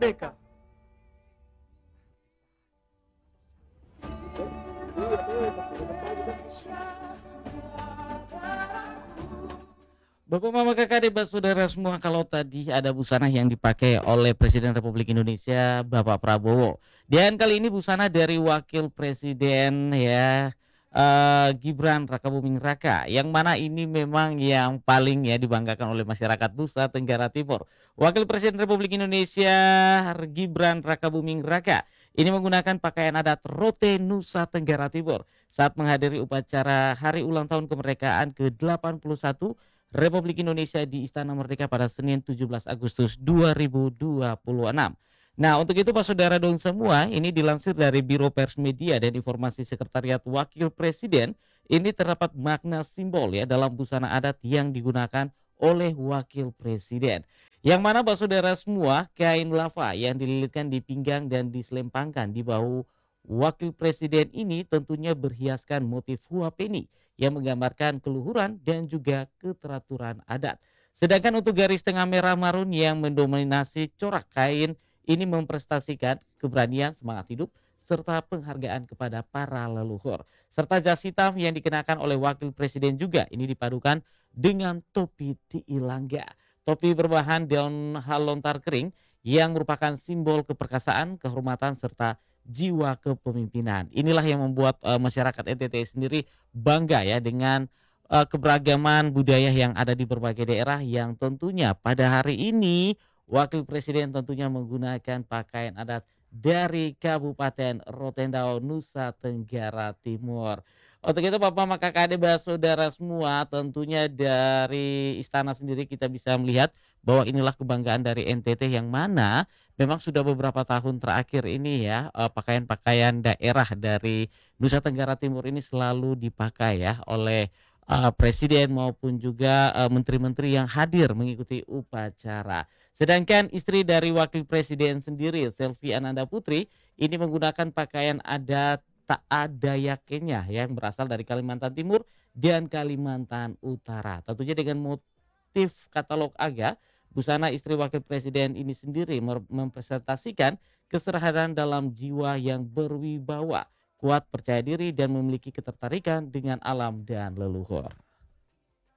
merdeka. Bapak Mama Kakak Adik Saudara semua, kalau tadi ada busana yang dipakai oleh Presiden Republik Indonesia Bapak Prabowo. Dan kali ini busana dari Wakil Presiden ya, Gibran Rakabuming Raka, yang mana ini memang yang paling ya dibanggakan oleh masyarakat Nusa Tenggara Timur. Wakil Presiden Republik Indonesia Gibran Rakabuming Raka ini menggunakan pakaian adat Rote Nusa Tenggara Timur saat menghadiri upacara Hari Ulang Tahun Kemerdekaan ke-81 Republik Indonesia di Istana Merdeka pada Senin 17 Agustus 2026. Nah, untuk itu Pak Saudara dong semua, ini dilansir dari Biro Pers Media dan Informasi Sekretariat Wakil Presiden, ini terdapat makna simbol ya dalam busana adat yang digunakan oleh Wakil Presiden. Yang mana Pak Saudara semua, kain lava yang dililitkan di pinggang dan diselempangkan di bahu Wakil Presiden ini tentunya berhiaskan motif huapeni yang menggambarkan keluhuran dan juga keteraturan adat. Sedangkan untuk garis tengah merah marun yang mendominasi corak kain ini memprestasikan keberanian, semangat hidup, serta penghargaan kepada para leluhur. Serta jas hitam yang dikenakan oleh Wakil Presiden juga ini dipadukan dengan topi tiilangga. Topi berbahan daun halontar kering yang merupakan simbol keperkasaan, kehormatan, serta jiwa kepemimpinan. Inilah yang membuat masyarakat NTT sendiri bangga ya dengan keberagaman budaya yang ada di berbagai daerah, yang tentunya pada hari ini Wakil Presiden tentunya menggunakan pakaian adat dari Kabupaten Rotendao, Nusa Tenggara Timur. Untuk itu Bapak Mama Kakak Adik Saudara semua, tentunya dari istana sendiri kita bisa melihat bahwa inilah kebanggaan dari NTT, yang mana memang sudah beberapa tahun terakhir ini ya, pakaian-pakaian daerah dari Nusa Tenggara Timur ini selalu dipakai ya oleh presiden maupun juga menteri-menteri yang hadir mengikuti upacara. Sedangkan istri dari wakil presiden sendiri, Selvi Ananda Putri, ini menggunakan pakaian adat Taadaya Kenya yang berasal dari Kalimantan Timur dan Kalimantan Utara. Tentunya dengan motif katalog aga, busana istri wakil presiden ini sendiri mempresentasikan keserahan dalam jiwa yang berwibawa, kuat percaya diri, dan memiliki ketertarikan dengan alam dan leluhur.